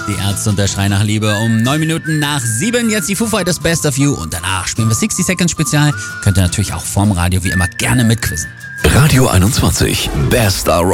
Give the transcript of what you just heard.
Die Ärzte und der Schrei nach Liebe um 9 Minuten nach 7. Jetzt die Foo Fighters Best of You und danach spielen wir 60 Seconds Spezial. Könnt ihr natürlich auch vorm Radio wie immer gerne mitquizzen. Radio 21, bester